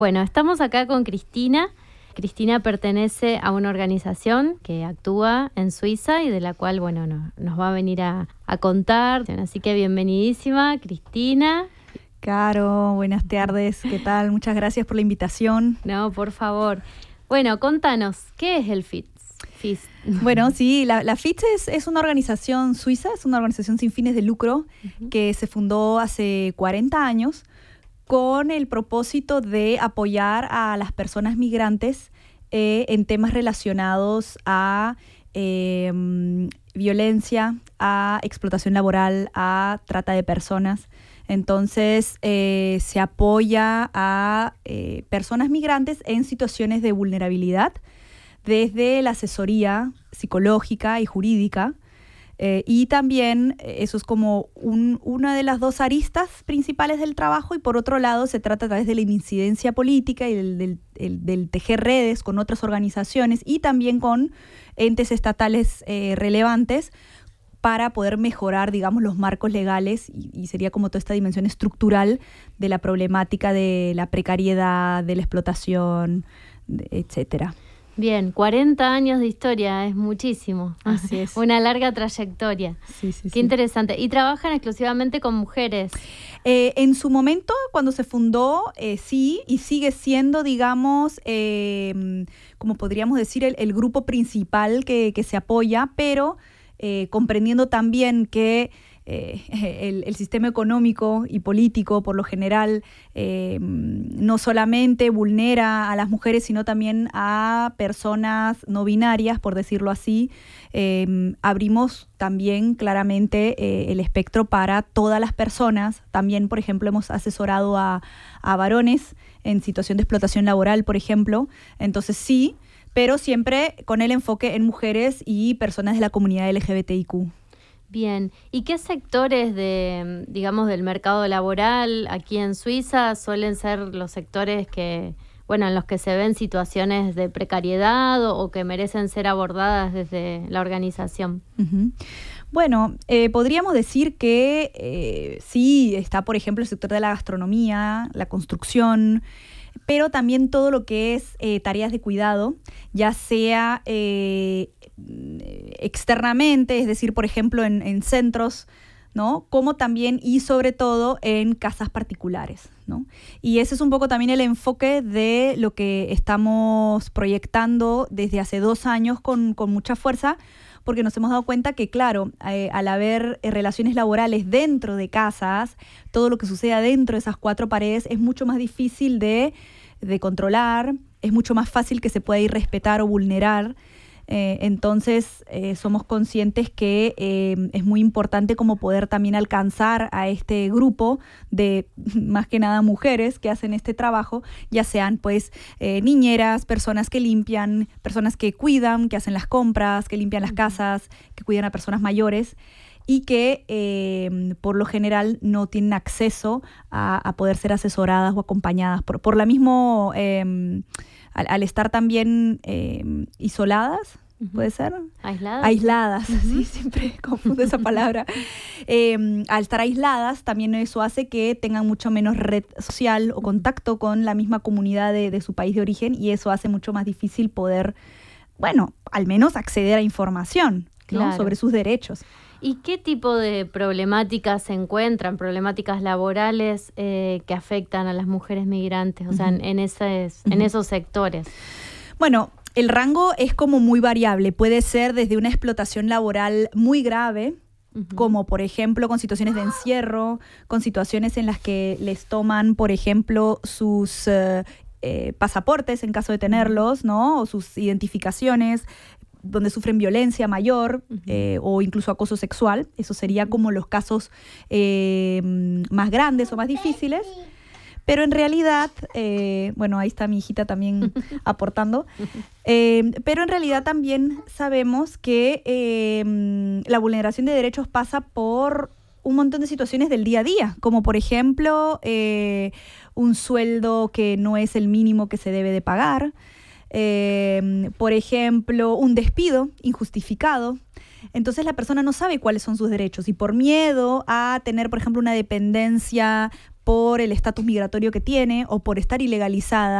Bueno, estamos acá con Cristina. Cristina pertenece a una organización que actúa en Suiza y de la cual, bueno, nos va a venir a contar. Así que bienvenidísima, Cristina. Caro, buenas tardes, ¿qué tal? Muchas gracias por la invitación. No, por favor. Bueno, contanos, ¿qué es el FITS? Bueno, sí, la FITS es una organización suiza, es una organización sin fines de lucro que se fundó hace 40 años con el propósito de apoyar a las personas migrantes en temas relacionados a violencia, a explotación laboral, a trata de personas. Entonces, se apoya a personas migrantes en situaciones de vulnerabilidad, desde la asesoría psicológica y jurídica, y también eso es como una de las dos aristas principales del trabajo, y por otro lado se trata a través de la incidencia política y del tejer redes con otras organizaciones y también con entes estatales relevantes para poder mejorar, digamos, los marcos legales y sería como toda esta dimensión estructural de la problemática de la precariedad, de la explotación, etcétera. Bien, 40 años de historia, es muchísimo. Así es. Una larga trayectoria. Sí. Qué interesante. ¿Y trabajan exclusivamente con mujeres? En su momento, cuando se fundó, sí, y sigue siendo, digamos, como podríamos decir, el grupo principal que se apoya, pero comprendiendo también que el sistema económico y político, por lo general, no solamente vulnera a las mujeres, sino también a personas no binarias, por decirlo así. Abrimos también claramente el espectro para todas las personas. También, por ejemplo, hemos asesorado a varones en situación de explotación laboral, por ejemplo. Entonces sí, pero siempre con el enfoque en mujeres y personas de la comunidad LGBTIQ. Bien, ¿y qué sectores digamos, del mercado laboral aquí en Suiza suelen ser los sectores en los que se ven situaciones de precariedad o que merecen ser abordadas desde la organización? Uh-huh. Bueno, podríamos decir que sí, está, por ejemplo, el sector de la gastronomía, la construcción, pero también todo lo que es tareas de cuidado, ya sea externamente, es decir, por ejemplo, en centros, ¿no? Como también y sobre todo en casas particulares, ¿no? Y ese es un poco también el enfoque de lo que estamos proyectando desde hace 2 años con mucha fuerza, porque nos hemos dado cuenta que, claro, al haber relaciones laborales dentro de casas, todo lo que suceda dentro de esas 4 paredes es mucho más difícil de controlar, es mucho más fácil que se pueda irrespetar o vulnerar. Entonces, somos conscientes que es muy importante como poder también alcanzar a este grupo de, más que nada, mujeres que hacen este trabajo, ya sean pues niñeras, personas que limpian, personas que cuidan, que hacen las compras, que limpian las casas, que cuidan a personas mayores y que por lo general no tienen acceso a poder ser asesoradas o acompañadas por la misma, al estar también isoladas. ¿Puede ser? ¿Aisladas? Aisladas, sí, siempre confundo esa palabra. Al estar aisladas, también eso hace que tengan mucho menos red social o contacto con la misma comunidad de su país de origen, y eso hace mucho más difícil poder, bueno, al menos acceder a información, ¿no? Claro. Sobre sus derechos. ¿Y qué tipo de problemáticas se encuentran, problemáticas laborales que afectan a las mujeres migrantes, o sea, en esos sectores? Bueno, el rango es como muy variable. Puede ser desde una explotación laboral muy grave, como por ejemplo con situaciones de encierro, con situaciones en las que les toman, por ejemplo, sus pasaportes en caso de tenerlos, ¿no? O sus identificaciones, donde sufren violencia mayor o incluso acoso sexual. Eso sería como los casos más grandes o más difíciles. Pero en realidad, bueno, ahí está mi hijita también aportando, pero en realidad también sabemos que la vulneración de derechos pasa por un montón de situaciones del día a día, como por ejemplo un sueldo que no es el mínimo que se debe de pagar, por ejemplo un despido injustificado. Entonces la persona no sabe cuáles son sus derechos y por miedo a tener, por ejemplo, una dependencia por el estatus migratorio que tiene o por estar ilegalizada,